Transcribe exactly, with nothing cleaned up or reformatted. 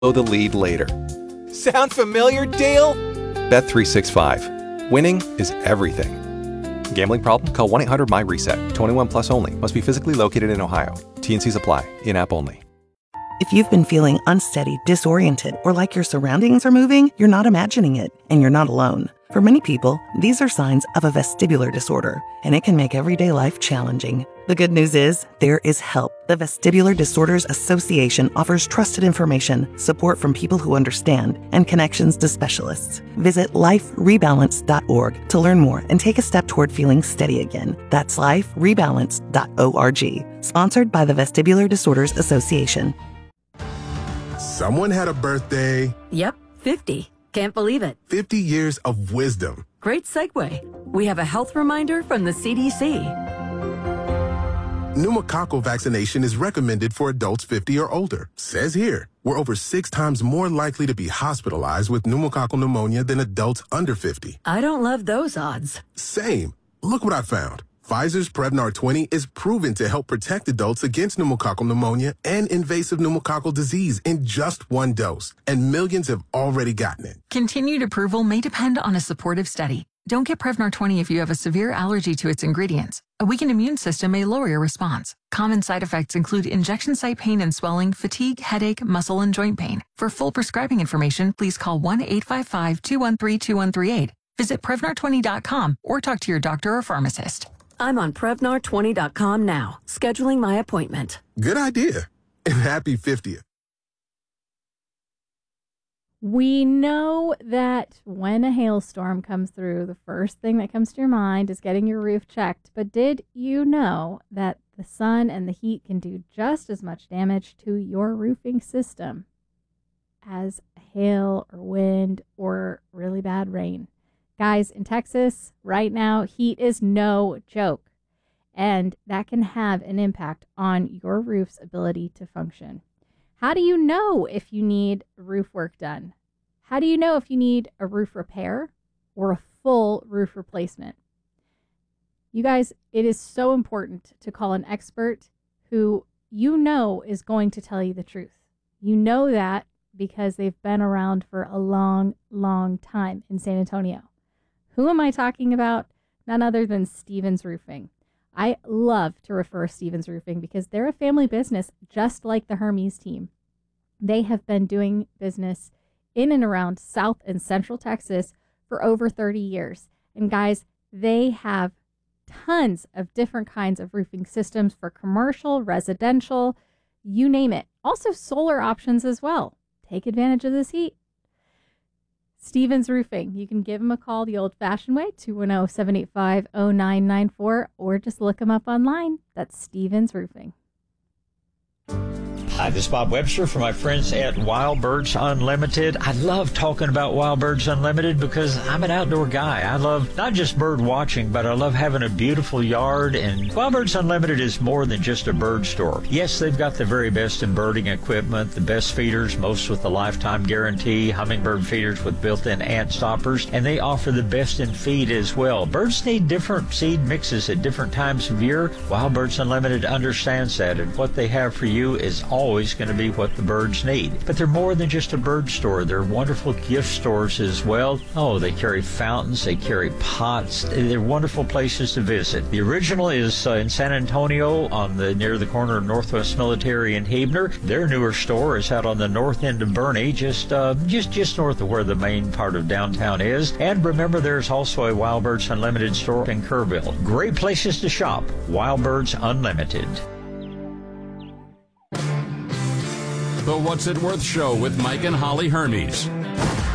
the lead later. Sound familiar, Dale? Bet three sixty-five. Winning is everything. Gambling problem? Call one eight hundred my reset. twenty-one plus only. Must be physically located in Ohio. T and Cs apply. In-app only. If you've been feeling unsteady, disoriented, or like your surroundings are moving, you're not imagining it, and you're not alone. For many people, these are signs of a vestibular disorder, and it can make everyday life challenging. The good news is, there is help. The Vestibular Disorders Association offers trusted information, support from people who understand, and connections to specialists. Visit life rebalance dot org to learn more and take a step toward feeling steady again. That's life rebalance dot org. Sponsored by the Vestibular Disorders Association. Someone had a birthday. Yep, fifty. Can't believe it. fifty years of wisdom. Great segue. We have a health reminder from the C D C. Pneumococcal vaccination is recommended for adults fifty or older. Says here, we're over six times more likely to be hospitalized with pneumococcal pneumonia than adults under fifty. I don't love those odds. Same. Look what I found. Pfizer's Prevnar twenty is proven to help protect adults against pneumococcal pneumonia and invasive pneumococcal disease in just one dose, and millions have already gotten it. Continued approval may depend on a supportive study. Don't get Prevnar twenty if you have a severe allergy to its ingredients. A weakened immune system may lower your response. Common side effects include injection site pain and swelling, fatigue, headache, muscle, and joint pain. For full prescribing information, please call one eight five five, two one three, two one three eight. Visit Prevnar twenty dot com or talk to your doctor or pharmacist. I'm on Prevnar twenty dot com now, scheduling my appointment. Good idea. And happy fiftieth. We know that when a hailstorm comes through, the first thing that comes to your mind is getting your roof checked. But did you know that the sun and the heat can do just as much damage to your roofing system as hail or wind or really bad rain? Guys, in Texas right now, heat is no joke, and that can have an impact on your roof's ability to function. How do you know if you need roof work done? How do you know if you need a roof repair or a full roof replacement? You guys, it is so important to call an expert who you know is going to tell you the truth. You know that because they've been around for a long, long time in San Antonio. Who am I talking about? None other than Stevens Roofing. I love to refer Stevens Roofing because they're a family business just like the Hermes team. They have been doing business in and around South and Central Texas for over thirty years. And guys, they have tons of different kinds of roofing systems for commercial, residential, you name it. Also solar options as well. Take advantage of this heat. Stevens Roofing. You can give them a call the old-fashioned way, two one zero, seven eight five, zero nine nine four, or just look them up online. That's Stevens Roofing. Hi, this is Bob Webster from my friends at Wild Birds Unlimited. I love talking about Wild Birds Unlimited because I'm an outdoor guy. I love not just bird watching, but I love having a beautiful yard. And Wild Birds Unlimited is more than just a bird store. Yes, they've got the very best in birding equipment, the best feeders, most with the lifetime guarantee, hummingbird feeders with built-in ant stoppers, and they offer the best in feed as well. Birds need different seed mixes at different times of year. Wild Birds Unlimited understands that, and what they have for you is always going to be what the birds need. But they're more than just a bird store. They're wonderful gift stores as well. Oh, they carry fountains, they carry pots. They're wonderful places to visit. The original is uh, in San Antonio on the near the corner of Northwest Military and Huebner. Their newer store is out on the north end of Bernie, just uh, just just north of where the main part of downtown is. And remember, there's also a Wild Birds Unlimited store in Kerrville. Great places to shop. Wild Birds Unlimited. The What's It Worth Show with Mike and Holly Hermes.